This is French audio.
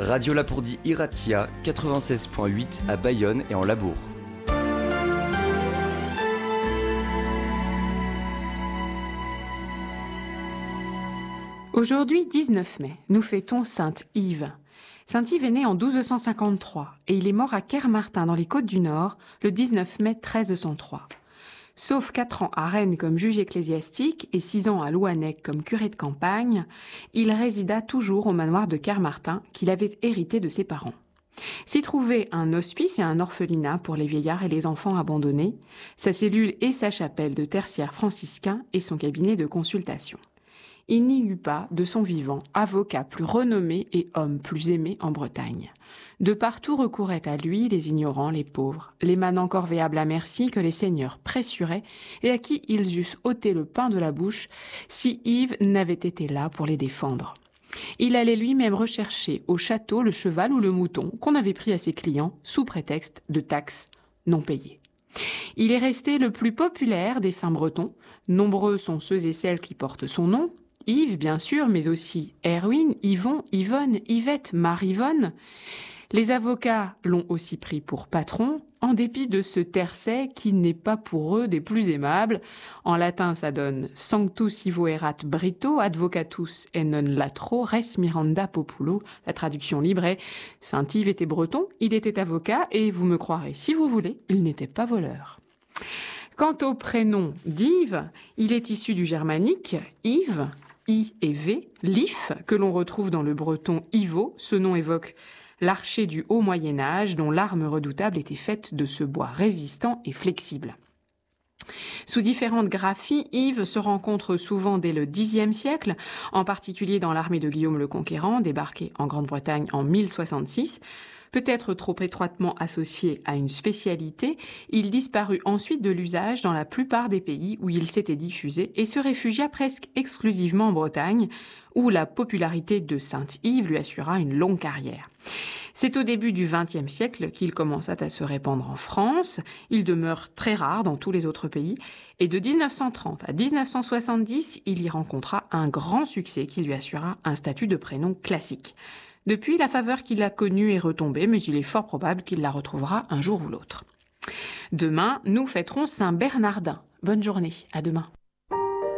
Radio Lapourdie Iratia, 96.8 à Bayonne et en Labourd. Aujourd'hui, 19 mai, nous fêtons Sainte Yves. Saint Yves est né en 1253 et il est mort à Kermartin dans les Côtes-du-Nord le 19 mai 1303. Sauf 4 ans à Rennes comme juge ecclésiastique et 6 ans à Louannec comme curé de campagne, il résida toujours au manoir de Kermartin qu'il avait hérité de ses parents. S'y trouvaient un hospice et un orphelinat pour les vieillards et les enfants abandonnés, sa cellule et sa chapelle de tertiaire franciscain et son cabinet de consultation. Il n'y eut pas, de son vivant, avocat plus renommé et homme plus aimé en Bretagne. De partout recouraient à lui les ignorants, les pauvres, les manants corvéables à merci que les seigneurs pressuraient et à qui ils eussent ôté le pain de la bouche si Yves n'avait été là pour les défendre. Il allait lui-même rechercher au château le cheval ou le mouton qu'on avait pris à ses clients sous prétexte de taxes non payées. Il est resté le plus populaire des saints bretons. Nombreux sont ceux et celles qui portent son nom. Yves, bien sûr, mais aussi Erwin, Yvon, Yvonne, Yvette, Marie-Yvonne. Les avocats l'ont aussi pris pour patron, en dépit de ce tercet qui n'est pas pour eux des plus aimables. En latin, ça donne « Sanctus Ivo erat Brito, advocatus et non latro, res miranda populo ». La traduction libre est « Saint Yves était breton, il était avocat, et vous me croirez si vous voulez, il n'était pas voleur ». Quant au prénom d'Yves, il est issu du germanique « Yves », I et V, l'if, que l'on retrouve dans le breton Ivo. Ce nom évoque l'archer du haut Moyen-Âge, dont l'arme redoutable était faite de ce bois résistant et flexible. Sous différentes graphies, Yves se rencontre souvent dès le Xe siècle, en particulier dans l'armée de Guillaume le Conquérant, débarqué en Grande-Bretagne en 1066. Peut-être trop étroitement associé à une spécialité, il disparut ensuite de l'usage dans la plupart des pays où il s'était diffusé et se réfugia presque exclusivement en Bretagne, où la popularité de Saint-Yves lui assura une longue carrière. C'est au début du XXe siècle qu'il commença à se répandre en France. Il demeure très rare dans tous les autres pays. Et de 1930 à 1970, il y rencontra un grand succès qui lui assura un statut de prénom classique. Depuis, la faveur qu'il a connue est retombée, mais il est fort probable qu'il la retrouvera un jour ou l'autre. Demain, nous fêterons Saint Bernardin. Bonne journée, à demain.